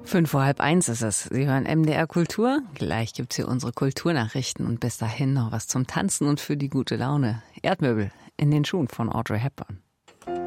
5:30 ist es. Sie hören MDR Kultur. Gleich gibt's hier unsere Kulturnachrichten und bis dahin noch was zum Tanzen und für die gute Laune. Erdmöbel in den Schuhen von Audrey Hepburn.